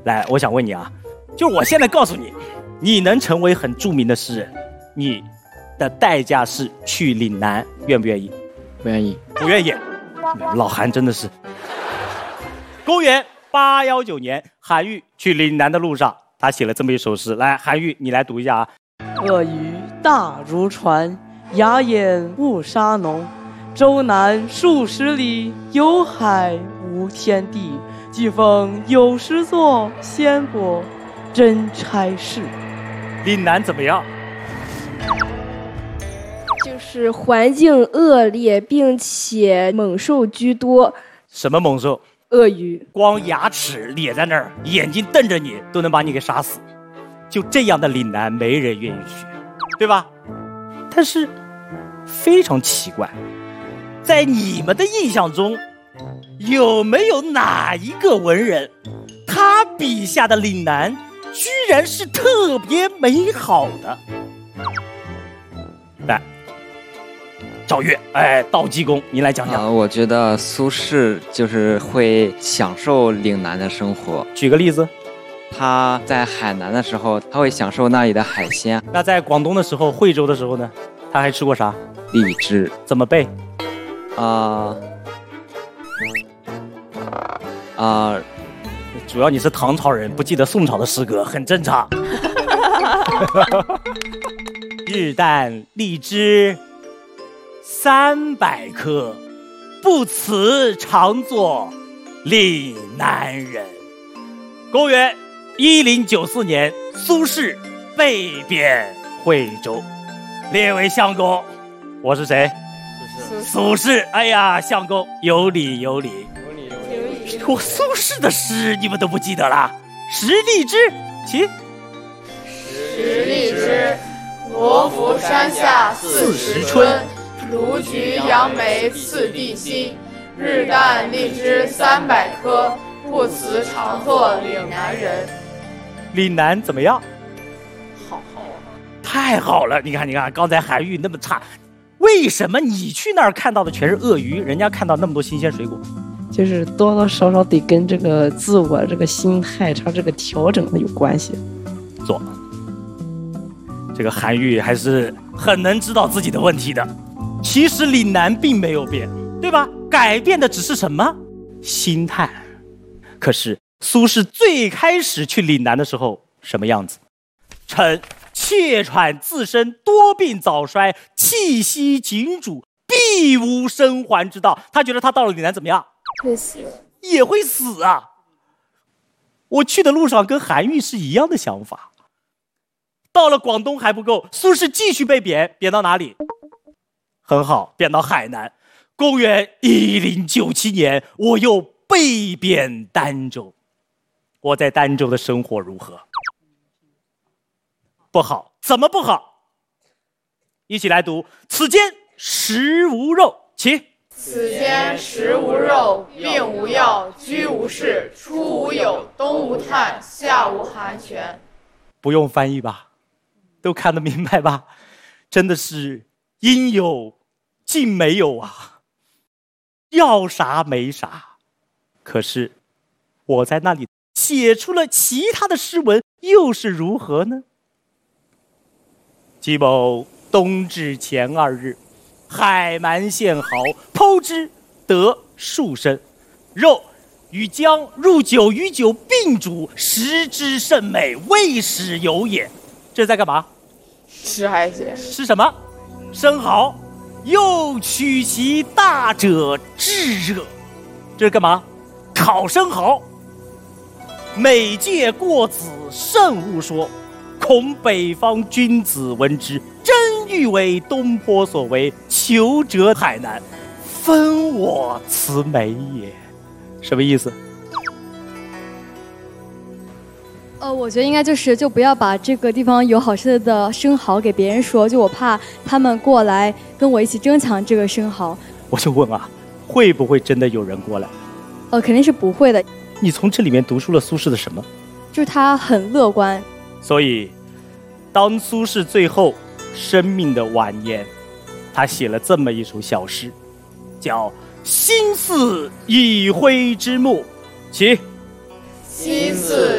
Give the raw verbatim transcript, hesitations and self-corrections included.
来，我想问你啊，就是我现在告诉你，你能成为很著名的诗人，你的代价是去岭南，愿不愿意？ 不愿意。 不愿意。老韩真的是。公元八一九年，韩愈去岭南的路上，他写了这么一首诗。来，韩愈，你来读一下啊。 鳄鱼大如船，哑眼雾沙浓。洲南数十里，有海无天地。季风有时作，仙伯真差事。 岭南怎么样？ 就是环境恶劣，并且猛兽居多。 什么猛兽？ 鳄鱼。 光牙齿咧在那儿，眼睛瞪着你，都能把你给杀死。就这样的岭南，没人愿意去，对吧？但是非常奇怪，在你们的印象中，有没有哪一个文人，他笔下的岭南居然是特别美好的？来，赵月，哎，道济公，你来讲讲。 呃，我觉得苏轼就是会享受岭南的生活。 举个例子。 他在海南的时候，他会享受那里的海鲜。 那在广东的时候，惠州的时候呢，他还吃过啥？ 荔枝。 怎么背？ 啊啊、呃呃， 主要你是唐朝人，不记得宋朝的诗歌，很正常。日啖荔枝三百颗，不辞常作岭南人。公元一零九四年，苏轼被贬惠州，列为相公。我是谁？苏轼。哎呀，相公有理有理。我苏轼的诗你们都不记得了？十荔枝，起。 十荔枝，罗浮山下四时春。卢橘杨梅次第新。日啖荔枝三百颗，不辞常作岭南人。 岭南怎么样？ 好好， 太好了！你看，你看，刚才韩愈那么差，为什么你去那儿看到的全是鳄鱼，人家看到那么多新鲜水果？ 就是多多少少得跟这个自我这个心态上这个调整的有关系。 错，这个韩愈还是很能知道自己的问题的。其实岭南并没有变，对吧？改变的只是什么？心态。可是苏轼最开始去岭南的时候什么样子？称气喘自身，多病早衰，气息紧阻，必无生还之道。他觉得他到了岭南怎么样？ 会死。 也会死啊！我去的路上跟韩愈是一样的想法。到了广东还不够，苏轼继续被贬，贬到哪里？很好，贬到海南。公元一零九七年，我又被贬儋州。我在儋州的生活如何？不好。怎么不好？一起来读：此间食无肉，起。 此间食无肉，病无药，居无事，出无友，冬无炭，夏无寒泉。 不用翻译吧？都看得明白吧？真的是应有尽没有啊，要啥没啥。可是我在那里写出了其他的诗文，又是如何呢？季某冬至前二日，海蛮献蚝，剖之得数升，肉与姜入酒与酒并煮，食之甚美，未始有也。这是在干嘛？ 吃海鲜。 吃什么？生蚝。又取其大者炙热，这是干嘛？烤生蚝。每戒过子，慎勿说，恐北方君子闻之，真欲为东坡所为，求折海南，分我此美也。什么意思？ 呃，我觉得应该就是就不要把这个地方有好吃的生蚝给别人说，就我怕他们过来跟我一起争抢这个生蚝。 我就问啊，会不会真的有人过来？ 呃，肯定是不会的。 你从这里面读出了苏轼的什么？ 就是他很乐观。 所以，当苏轼最后生命的晚年，他写了这么一首小诗，叫《心似已灰之木》，起。 心似